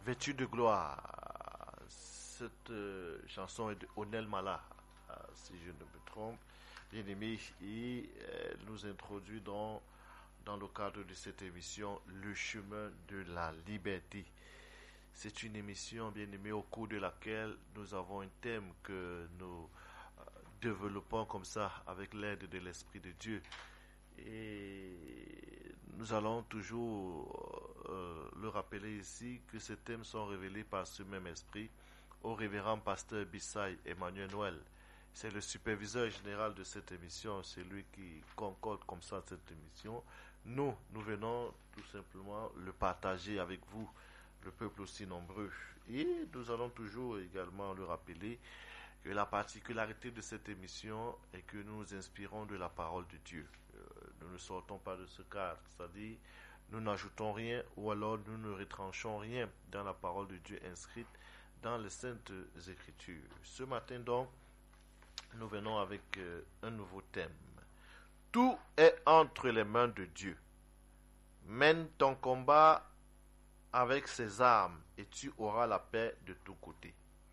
Vêtu de gloire. Cette chanson est de Onel Mala, si je ne me trompe. Bien aimé, et nous introduit dans le cadre de cette émission le chemin de la liberté. C'est une émission, bien aimé, au cours de laquelle nous avons un thème que nous développons comme ça avec l'aide de l'Esprit de Dieu. Et nous allons toujours le rappeler ici que ces thèmes sont révélés par ce même esprit au révérend pasteur Bissay Emmanuel Noël. C'est le superviseur général de cette émission, c'est lui qui concorde comme ça cette émission. Nous venons tout simplement le partager avec vous, le peuple aussi nombreux. Et nous allons toujours également le rappeler que la particularité de cette émission est que nous nous inspirons de la parole de Dieu. Nous ne sortons pas de ce cadre, c'est-à-dire nous n'ajoutons rien ou alors nous ne retranchons rien dans la parole de Dieu inscrite dans les Saintes Écritures. Ce matin donc, nous venons avec un nouveau thème. Tout est entre les mains de Dieu. Mène ton combat avec ses armes et tu auras la paix de tous côtés.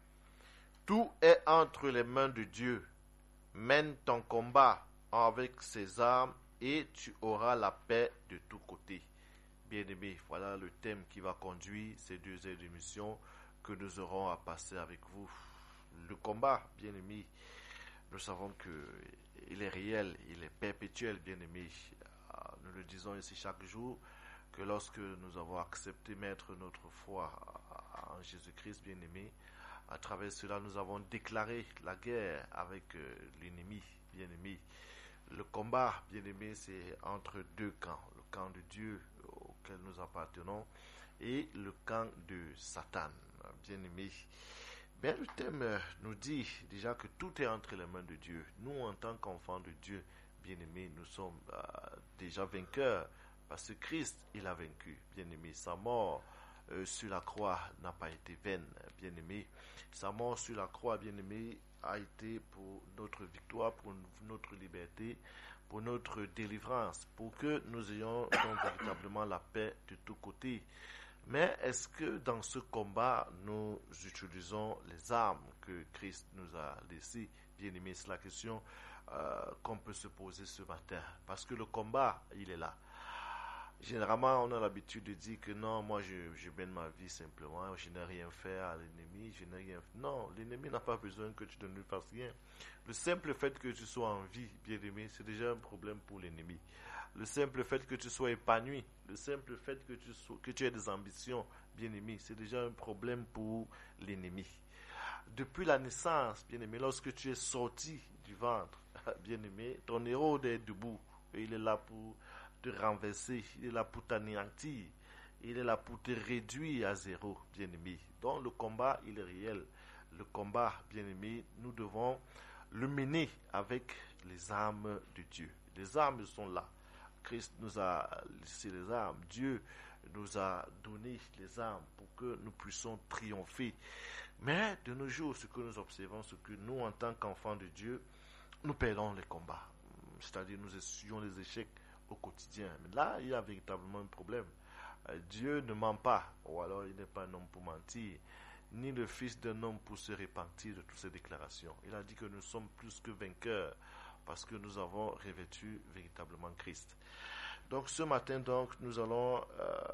Tout est entre les mains de Dieu. Mène ton combat avec ses armes et tu auras la paix de tous côtés. Bien-aimés, voilà le thème qui va conduire ces 2 heures d'émission que nous aurons à passer avec vous. Le combat, bien-aimés, nous savons qu'il est réel, il est perpétuel, bien-aimés. Nous le disons ici chaque jour, que lorsque nous avons accepté mettre notre foi en Jésus-Christ, bien-aimés, à travers cela, nous avons déclaré la guerre avec l'ennemi, bien-aimé. Le combat, bien-aimé, c'est entre 2 camps. Le camp de Dieu auquel nous appartenons et le camp de Satan, bien-aimé. Bien, le thème nous dit déjà que tout est entre les mains de Dieu. Nous, en tant qu'enfants de Dieu, bien-aimés, nous sommes déjà vainqueurs parce que Christ, il a vaincu, bien-aimé. Sa mort sur la croix n'a pas été vaine, bien-aimé. Sa mort sur la croix, bien-aimé, a été pour notre victoire, pour notre liberté, pour notre délivrance, pour que nous ayons donc véritablement la paix de tous côtés. Mais est-ce que dans ce combat, nous utilisons les armes que Christ nous a laissées? Bien-aimé, c'est la question qu'on peut se poser ce matin. Parce que le combat, il est là. Généralement, on a l'habitude de dire que non, moi je mène ma vie simplement, je n'ai rien fait à l'ennemi, je n'ai rien fait. Non, l'ennemi n'a pas besoin que tu ne lui fasses rien. Le simple fait que tu sois en vie, bien-aimé, c'est déjà un problème pour l'ennemi. Le simple fait que tu sois épanoui, le simple fait que tu aies des ambitions, bien-aimé, c'est déjà un problème pour l'ennemi. Depuis la naissance, bien-aimé, lorsque tu es sorti du ventre, bien-aimé, ton héros est debout et il est là pour te renverser, il est là pour t'anéantir, il est là pour te réduire à zéro, bien-aimé. Donc le combat, il est réel. Le combat, bien-aimé, nous devons le mener avec les armes de Dieu. Les armes sont là. Christ nous a laissé les armes. Dieu nous a donné les armes pour que nous puissions triompher. Mais de nos jours, ce que nous observons, c'est que nous, en tant qu'enfants de Dieu, nous perdons les combats. C'est-à-dire, nous essuyons les échecs au quotidien. Mais là, il y a véritablement un problème. Dieu ne ment pas, ou alors il n'est pas un homme pour mentir, ni le fils d'un homme pour se repentir de toutes ces déclarations. Il a dit que nous sommes plus que vainqueurs parce que nous avons revêtu véritablement Christ. Donc ce matin, donc, nous allons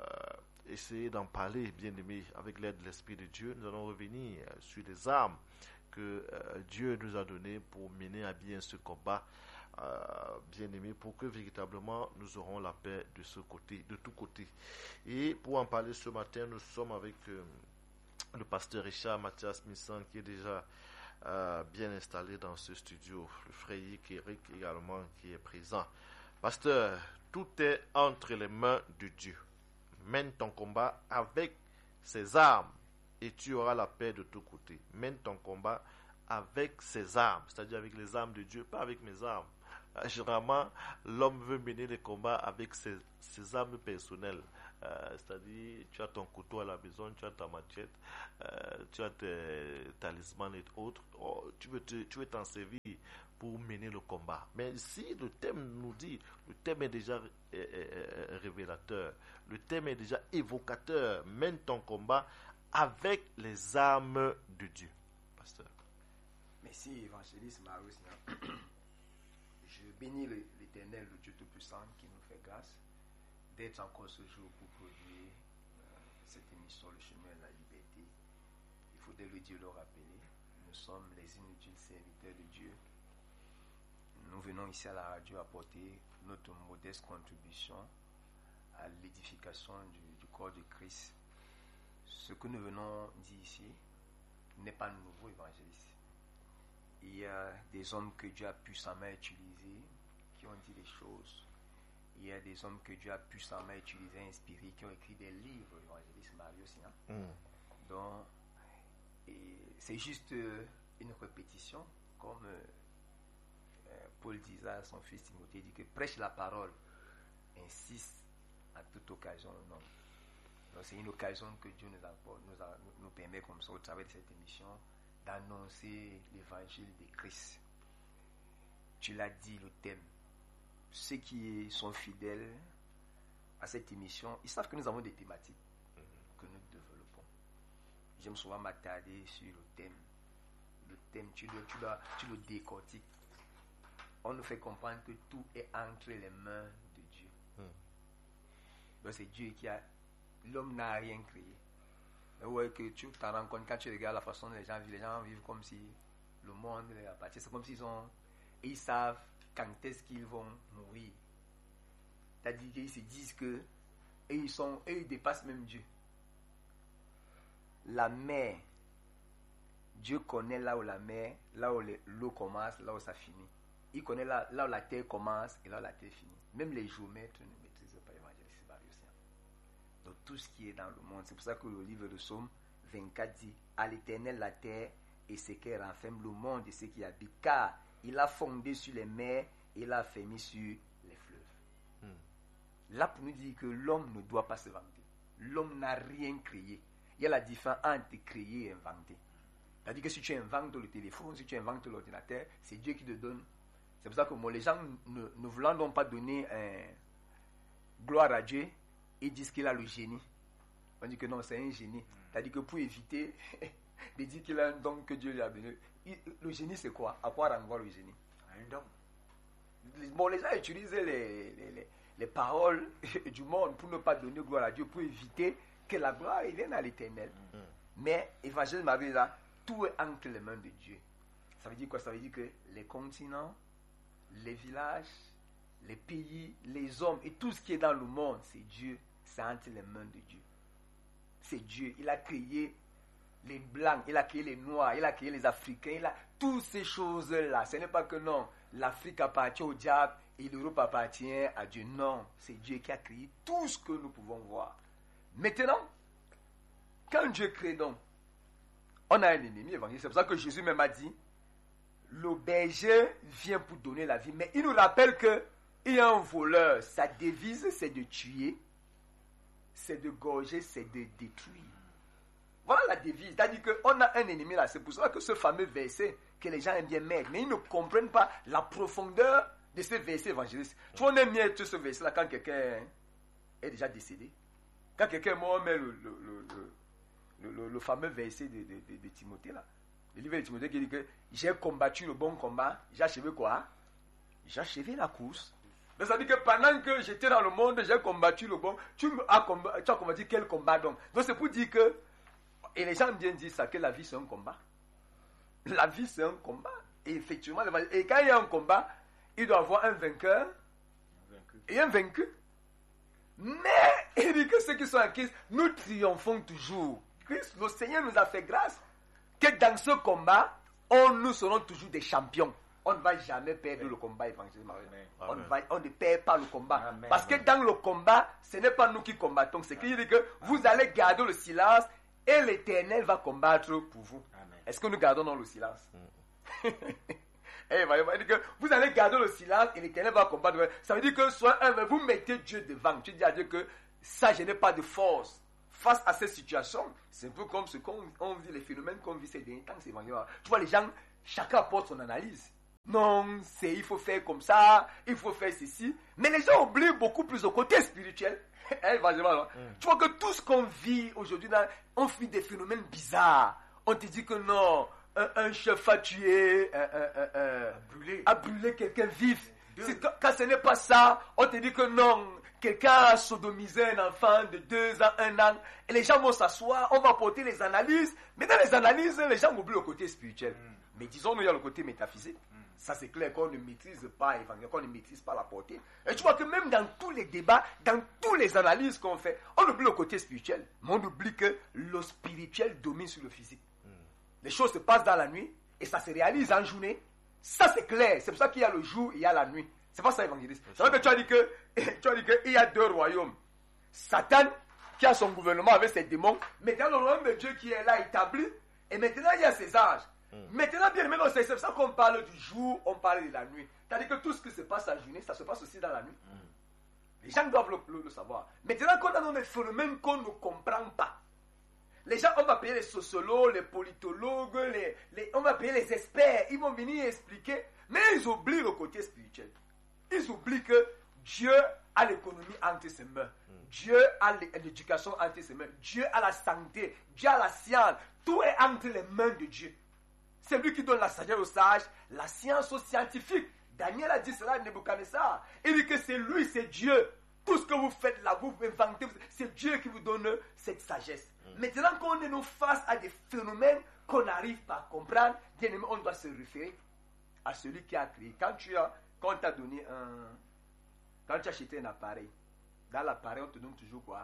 essayer d'en parler, bien aimé, avec l'aide de l'Esprit de Dieu. Nous allons revenir sur les armes que Dieu nous a données pour mener à bien ce combat, bien aimé, pour que véritablement nous aurons la paix de ce côté, de tous côtés. Et pour en parler ce matin, nous sommes avec le pasteur Richard Mathias Missan qui est déjà bien installé dans ce studio. Le frère Yik Eric également qui est présent. Pasteur, tout est entre les mains de Dieu. Mène ton combat avec ses armes et tu auras la paix de tous côtés. Mène ton combat avec ses armes, c'est-à-dire avec les armes de Dieu, pas avec mes armes. Généralement, l'homme veut mener les combats avec ses armes personnelles. C'est-à-dire, tu as ton couteau à la maison, tu as ta machette, tu as tes talismans et autres. Tu veux t'en servir pour mener le combat. Mais si le thème nous dit, le thème est déjà révélateur, le thème est déjà évocateur. Mène ton combat avec les armes de Dieu. Pasteur. Merci, évangéliste Marius. Je bénis l'Éternel, le Dieu Tout-Puissant, qui nous fait grâce d'être encore ce jour pour produire cette émission, Le chemin de la liberté. Il faudrait le dire, le rappeler. Nous sommes les inutiles serviteurs de Dieu. Nous venons ici à la radio apporter notre modeste contribution à l'édification du corps de Christ. Ce que nous venons dire ici n'est pas nouveau, évangéliste. Il y a des hommes que Dieu a puissamment utilisés qui ont dit des choses. Il y a des hommes que Dieu a puissamment utilisés, inspirés, qui ont écrit des livres, évangéliste Marius. Donc, c'est juste une répétition, comme Paul disait à son fils Timothée, il dit que prêche la parole, insiste à toute occasion. Non. Donc c'est une occasion que Dieu nous permet comme ça au travers de cette émission d'annoncer l'évangile de Christ. Tu l'as dit, le thème. Ceux qui sont fidèles à cette émission, ils savent que nous avons des thématiques que nous développons. J'aime souvent m'attarder sur le thème. Le thème, tu le décortiques. On nous fait comprendre que tout est entre les mains de Dieu. Donc c'est Dieu qui a... L'homme n'a rien créé. Ouais, que tu t'en rends compte quand tu regardes la façon dont les gens vivent comme si le monde leur appartient. C'est comme s'ils savent quand est-ce qu'ils vont mourir. C'est-à-dire qu'ils se disent que ils dépassent même Dieu. La mer, Dieu connaît là où la mer, là où l'eau commence, là où ça finit. Il connaît là où la terre commence et là où la terre finit. Même les géomètres ne maîtrisent pas l'évangéliste Marius. Donc tout ce qui est dans le monde, c'est pour ça que le livre de Psaume 24 dit: à l'Éternel la terre et ce qu'elle renferme, le monde et ce qui y habite, car il a fondé sur les mers et il a fermé sur les fleuves. Là pour nous dire que l'homme ne doit pas se vanter. L'homme n'a rien créé. Il y a la différence entre créer et inventer. C'est-à-dire que si tu inventes le téléphone, si tu inventes l'ordinateur, c'est Dieu qui te donne. C'est pour ça que les gens ne voulant donc pas donner gloire à Dieu, ils disent qu'il a le génie. On dit que non, c'est un génie. C'est-à-dire que pour éviter de dire qu'il a un don que Dieu lui a donné, le génie c'est quoi? À quoi renvoie le génie? Un don. Bon, les gens utilisent les paroles du monde pour ne pas donner gloire à Dieu, pour éviter que la gloire vienne à l'Éternel. Mais, évangile Marie, là, tout est entre les mains de Dieu. Ça veut dire quoi? Ça veut dire que les continents, les villages, les pays, les hommes et tout ce qui est dans le monde, c'est Dieu. C'est entre les mains de Dieu. C'est Dieu. Il a créé les blancs, il a créé les noirs, il a créé les africains, il a toutes ces choses-là. Ce n'est pas que non, l'Afrique appartient au diable et l'Europe appartient à Dieu. Non, c'est Dieu qui a créé tout ce que nous pouvons voir. Maintenant, quand Dieu crée donc, on a un ennemi évangélique. C'est pour ça que Jésus même a dit: le berger vient pour donner la vie. Mais il nous rappelle qu'il y a un voleur. Sa devise, c'est de tuer, c'est de gorger, c'est de détruire. Voilà la devise. C'est-à-dire qu'on a un ennemi là. C'est pour ça que ce fameux verset que les gens aiment bien mettre, mais ils ne comprennent pas la profondeur de ce verset évangéliste. Tu vois, on aime bien ce verset là quand quelqu'un est déjà décédé. Quand quelqu'un est mort, on met le fameux verset de Timothée là. Le livre de Timothée qui dit que j'ai combattu le bon combat. J'ai achevé quoi? J'ai achevé la course. Mais ça veut dire que pendant que j'étais dans le monde, j'ai combattu le bon. Tu as combattu quel combat donc? Donc c'est pour dire que, et les gens bien disent ça, que la vie c'est un combat. La vie c'est un combat. Et effectivement, et quand il y a un combat, il doit y avoir un vainqueur et un vaincu. Mais il dit que ceux qui sont en Christ, nous triomphons toujours. Christ, le Seigneur nous a fait grâce que dans ce combat, nous serons toujours des champions. On ne va jamais perdre le combat évangélique. On ne perd pas le combat. Amen. Parce que dans le combat, ce n'est pas nous qui combattons. C'est qu'il dit que vous allez garder le silence et l'Éternel va combattre pour vous. Amen. Est-ce que nous gardons dans le silence? Il dit que vous allez garder le silence et l'Éternel va combattre. Ça veut dire que vous mettez Dieu devant. Tu dis à Dieu que ça, je n'ai pas de force. Face à cette situation, c'est un peu comme ce qu'on vit, les phénomènes qu'on vit ces derniers temps. Tu vois, les gens, chacun apporte son analyse. Non, il faut faire comme ça, il faut faire ceci. Mais les gens oublient beaucoup plus au côté spirituel. Tu vois que tout ce qu'on vit aujourd'hui, on vit des phénomènes bizarres. On te dit que non, un chef a tué, a brûlé quelqu'un vif. Quand ce n'est pas ça, on te dit que non, quelqu'un a sodomisé un enfant de 2 ans, 1 an. Et les gens vont s'asseoir, on va porter les analyses. Mais dans les analyses, les gens oublient le côté spirituel. Mais disons-nous, il y a le côté métaphysique. Ça, c'est clair qu'on ne maîtrise pas l'évangile, qu'on ne maîtrise pas la portée. Et tu vois que même dans tous les débats, dans toutes les analyses qu'on fait, on oublie le côté spirituel. Mais on oublie que le spirituel domine sur le physique. Les choses se passent dans la nuit et ça se réalise en journée. Ça, c'est clair. C'est pour ça qu'il y a le jour et il y a la nuit. C'est pas ça, évangéliste. C'est vrai que tu as dit qu'il y a 2 royaumes. Satan, qui a son gouvernement avec ses démons, maintenant le royaume de Dieu qui est là établi, et maintenant il y a ses anges. Maintenant, bien aimé, c'est pour ça qu'on parle du jour, on parle de la nuit. C'est-à-dire que tout ce qui se passe en journée, ça se passe aussi dans la nuit. Les gens doivent le savoir. Maintenant qu'on a des phénomènes qu'on ne comprend pas, les gens, on va payer les sociologues, les politologues, on va payer les experts, ils vont venir expliquer, mais ils oublient le côté spirituel. Ils oublient que Dieu a l'économie entre ses mains. Dieu a l'éducation entre ses mains. Dieu a la santé. Dieu a la science. Tout est entre les mains de Dieu. C'est lui qui donne la sagesse aux sages, la science aux scientifiques. Daniel a dit cela à Nebuchadnezzar. Il dit que c'est lui, c'est Dieu. Tout ce que vous faites là, vous inventez, c'est Dieu qui vous donne cette sagesse. Maintenant qu'on est face à des phénomènes qu'on n'arrive pas à comprendre, bien aimé, on doit se référer à celui qui a créé. Quand on t'a donné quand tu as acheté un appareil, dans l'appareil, on te donne toujours quoi?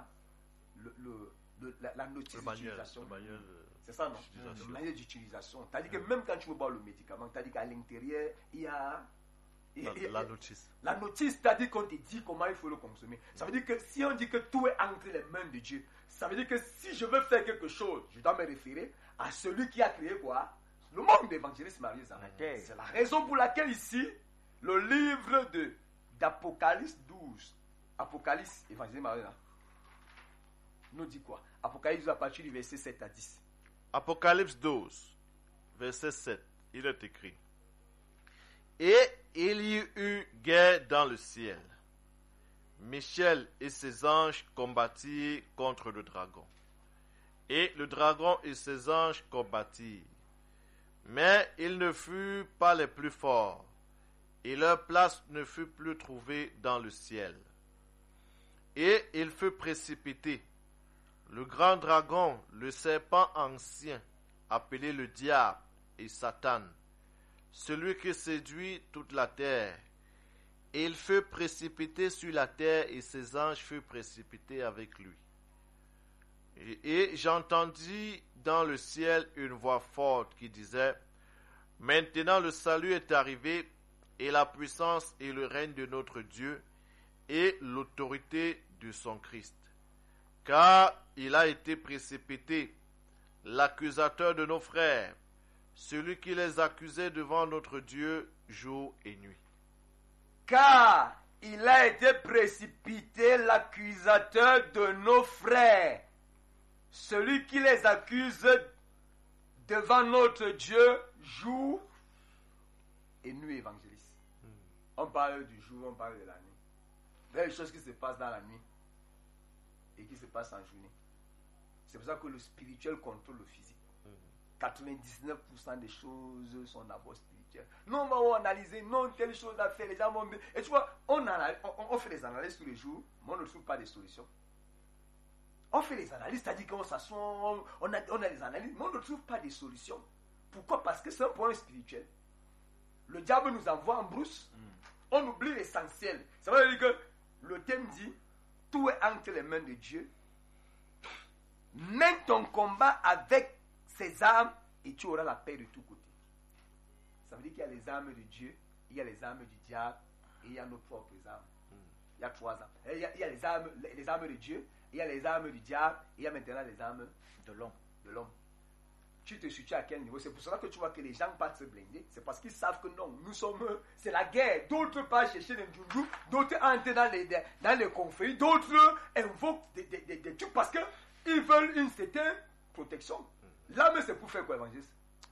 La notice d'utilisation. C'est ça, non? Le manuel d'utilisation. C'est-à-dire que même quand tu veux boire le médicament, c'est-à-dire qu'à l'intérieur, il y a la notice. La notice, c'est-à-dire qu'on te dit comment il faut le consommer. Ça veut dire que si on dit que tout est entre les mains de Dieu, ça veut dire que si je veux faire quelque chose, je dois me référer à celui qui a créé quoi? Le monde d'évangéliste Marius. C'est la raison pour laquelle ici, le livre d'Apocalypse 12, Apocalypse, évangéliste Marius, nous dit quoi? Apocalypse à partir du verset 7 à 10. Apocalypse 12, verset 7, il est écrit: Et il y eut guerre dans le ciel. Michel et ses anges combattirent contre le dragon. Et le dragon et ses anges combattirent. Mais ils ne furent pas les plus forts, et leur place ne fut plus trouvée dans le ciel. Et il fut précipité. Le grand dragon, le serpent ancien, appelé le diable et Satan, celui qui séduit toute la terre. Et il fut précipité sur la terre et ses anges furent précipités avec lui. Et j'entendis dans le ciel une voix forte qui disait: Maintenant le salut est arrivé, et la puissance et le règne de notre Dieu, et l'autorité de son Christ. Car il a été précipité, l'accusateur de nos frères, celui qui les accusait devant notre Dieu jour et nuit. Car il a été précipité, l'accusateur de nos frères, celui qui les accuse devant notre Dieu jour et nuit, évangéliste. On parle du jour, on parle de la nuit. Il y a des choses qui se passent dans la nuit et qui se passent en journée. C'est pour ça que le spirituel contrôle le physique. 99% des choses sont d'abord spirituelles. Non, on va analyser, non, telle chose à faire, les gens vont... Et tu vois, on fait des analyses tous les jours, mais on ne trouve pas de solutions. On fait les analyses, c'est-à-dire qu'on s'assoit, on a des analyses, mais on ne trouve pas de solutions. Pourquoi? Parce que c'est un point spirituel. Le diable nous envoie en brousse, on oublie l'essentiel. Ça veut dire que le thème dit, tout est entre les mains de Dieu. Mène ton combat avec ses armes et tu auras la paix de tous côtés. Ça veut dire qu'il y a les armes de Dieu, il y a les armes du diable et il y a nos propres armes. Il y a 3 armes. Il y a les armes de Dieu, il y a les armes du diable et il y a maintenant les armes de l'homme. Tu te situes à quel niveau? C'est pour cela que tu vois que les gens partent se blinder. C'est parce qu'ils savent que non, c'est la guerre. D'autres partent chercher des djoudjou, d'autres entrent dans les conflits, d'autres invoquent des trucs parce qu'ils veulent une certaine protection. L'âme, c'est pour faire quoi, évangéliste?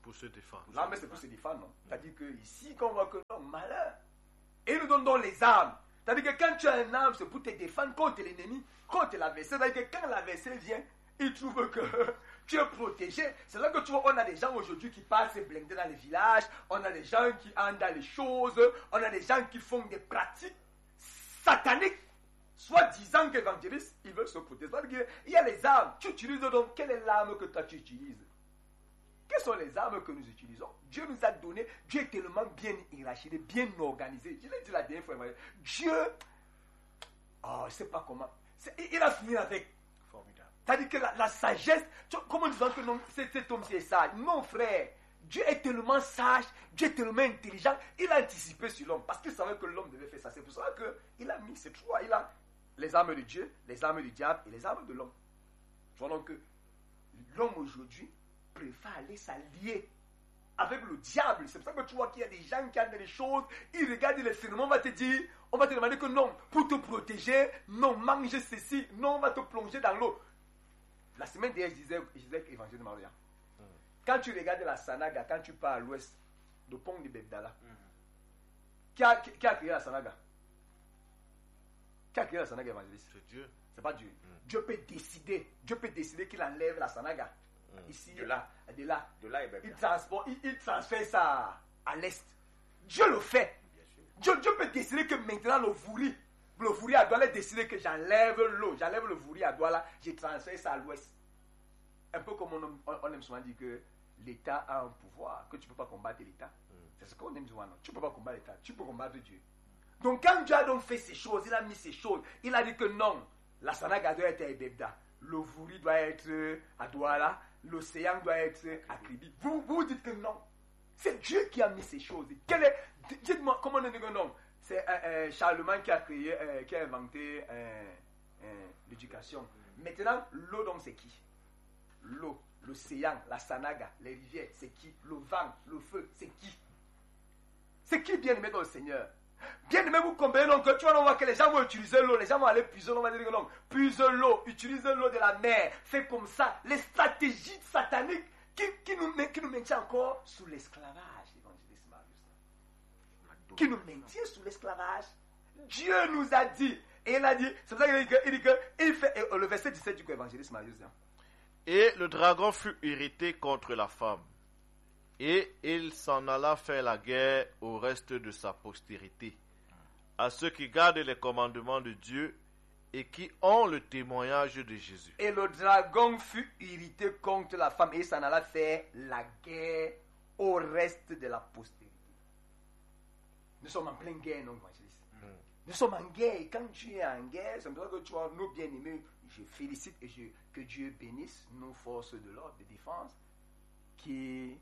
Pour se défendre. L'arme, c'est pour se défendre, non? C'est-à-dire que ici, quand on voit que non, malheur. Et il nous donne donc les armes. C'est-à-dire que quand tu as une arme, c'est pour te défendre contre l'ennemi, contre l'adversaire. C'est-à-dire que quand l'adversaire vient, il trouve que tu es protégé. C'est là que tu vois, on a des gens aujourd'hui qui passent blindés dans les villages, on a des gens qui entrent dans les choses, on a des gens qui font des pratiques sataniques, soi-disant qu'évangélistes, ils veulent se protéger. C'est-à-dire qu'il y a les armes. Tu utilises donc, quelle est l'arme que toi tu utilises? Quelles sont les armes que nous utilisons? Dieu nous a donné, Dieu est tellement bien hiérarchisé, bien organisé. Je l'ai dit la dernière fois, Dieu, je ne sais pas comment, il a fini avec. Formidable. C'est-à-dire que la sagesse, comment disons que non, cet homme c'est sage? Non frère, Dieu est tellement sage, Dieu est tellement intelligent, il a anticipé sur l'homme, parce qu'il savait que l'homme devait faire ça. C'est pour ça qu'il a mis ces trois, il a les armes de Dieu, les armes du diable et les armes de l'homme. Tu vois donc que l'homme aujourd'hui préfère aller s'allier avec le diable. C'est pour ça que tu vois qu'il y a des gens qui ont des choses, ils regardent les sermons, on va te dire, on va te demander que non, pour te protéger, non, mange ceci, non, on va te plonger dans l'eau. La semaine dernière, je disais l'évangile de Maria. Quand tu regardes la Sanaga, quand tu pars à l'ouest, de pont de Bebdala, qui a créé la Sanaga? Qui a créé la Sanaga évangéliste? C'est Dieu. C'est pas Dieu. Dieu peut décider qu'il enlève la Sanaga. Ici, de là, il transfère ça à l'est. Dieu le fait. Dieu peut décider que maintenant le Vouri à Douala décider que j'enlève l'eau, j'enlève le Vouri à Douala, je transfère ça à l'ouest. Un peu comme on aime souvent dire que l'État a un pouvoir, que tu ne peux pas combattre l'État. C'est ce qu'on aime souvent. Tu ne peux pas combattre l'État, tu peux combattre Dieu. Donc quand Dieu a donc fait ces choses, il a mis ces choses, il a dit que non, la Sanaga doit être à Ebebda, le Vouri doit être à Douala, l'océan doit être à Kribi. Vous dites que non. C'est Dieu qui a mis ces choses. Dites-moi, comment on dit que non? C'est Charlemagne qui a créé, qui a inventé l'éducation. Maintenant, l'eau, donc, c'est qui? L'eau, l'océan, la Sanaga, les rivières, c'est qui? Le vent, le feu, c'est qui? C'est qui bien aimé dans le Seigneur? Bien aimé, vous comprenez donc que tu vas voir que les gens vont utiliser l'eau, les gens vont aller puiser l'eau, on va dire que non, puise l'eau, utilise l'eau de la mer, fais comme ça, les stratégies sataniques qui nous maintiennent encore sous l'esclavage, l'évangéliste Marius. Qui nous maintient sous l'esclavage. Dieu nous a dit, et il a dit, c'est pour ça qu'il dit il fait, le verset 17 du évangéliste Marius. Et le dragon fut irrité contre la femme. Et il s'en alla faire la guerre au reste de sa postérité, à ceux qui gardent les commandements de Dieu et qui ont le témoignage de Jésus. Et le dragon fut irrité contre la femme et il s'en alla faire la guerre au reste de la postérité. Nous sommes en pleine guerre, non, évangéliste? Nous sommes en guerre et quand tu es en guerre, c'est pour ça que tu vois, nos bien-aimés, je félicite et que Dieu bénisse nos forces de l'ordre, de défense, qui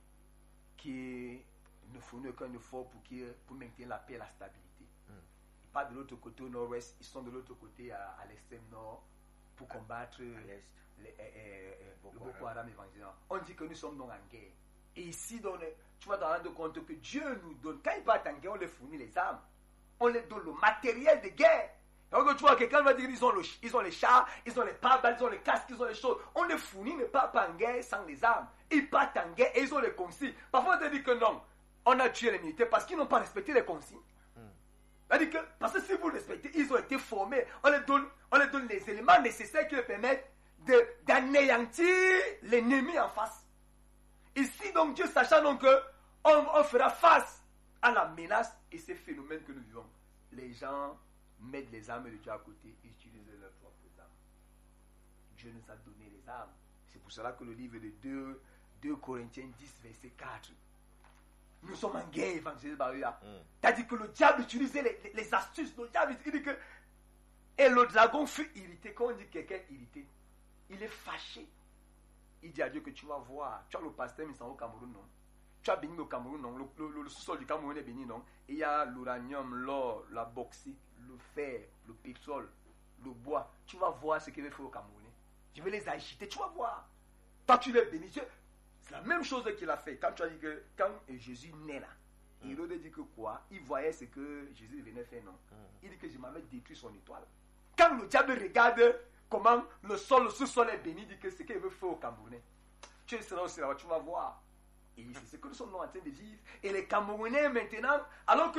ne font aucun effort pour maintenir la paix et la stabilité. Pas de l'autre côté au nord-ouest, ils sont de l'autre côté à l'extrême nord pour combattre le Boko Haram évangélique. On dit que nous sommes donc en guerre. Et ici, tu vas te rendre compte que Dieu nous donne, quand ils partent en guerre, on leur fournit les armes, on leur donne le matériel de guerre. Donc tu vois, quelqu'un va dire ils ont les chars, ils ont les pare-balles, ils ont les casques, ils ont les choses. On les fournit, ne partent pas en guerre sans les armes. Ils partent en guerre et ils ont les consignes. Parfois on te dit que non, on a tué les militaires parce qu'ils n'ont pas respecté les consignes. C'est-à-dire que, parce que si vous respectez, ils ont été formés, on les donne les éléments nécessaires qui leur permettent d'anéantir l'ennemi en face. Ici donc Dieu sachant donc qu'on fera face à la menace et ces phénomènes que nous vivons. Les gens mettent les armes de Dieu à côté et utilisent leurs propres armes. Dieu nous a donné les armes. C'est pour cela que le livre de 2 Corinthiens 10, verset 4. Nous sommes en guerre, évangéliste Baruya. C'est-à-dire que le diable utilisait les astuces. Le diable, il dit que. Et le dragon fut irrité. Quand on dit quelqu'un irrité, il est fâché. Il dit à Dieu que tu vas voir. Tu as le pasteur Missan au Cameroun, non? Tu as béni au Cameroun, non? Le sous-sol du Cameroun est béni, non? Et il y a l'uranium, l'or, la bauxite, le fer, le pétrole, le bois. Tu vas voir ce qu'il veut faire au Cameroun. Je vais les agiter, tu vas voir. Toi, tu les bénis. C'est la même chose qu'il a fait. Quand tu as dit que quand Jésus naît là, Hérode dit que quoi? Il voyait ce que Jésus venait faire, non? Il dit que je m'avais détruit son étoile. Quand le diable regarde comment le sous-sol est béni, il dit que ce qu'il veut faire au Camerounais. Tu seras aussi là, tu vas voir. Et c'est ce que nous sommes en train de vivre. Et les Camerounais maintenant, alors que